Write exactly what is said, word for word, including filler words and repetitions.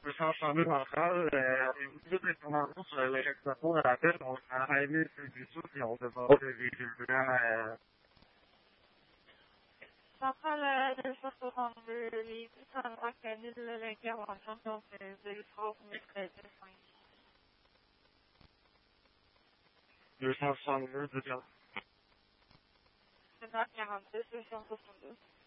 je suis ensemble central, euh, on a eu toute l'information sur l'exploitation de la pêche, on a arrivé sur du sud et on demande des véhicules blancs. Euh... Centrale deux cent soixante-deux, les Sandra annule l'intervention, donc deux trois cinq. deux cent soixante-deux, deux cent. deux cent quarante-deux, deux cent soixante-deux.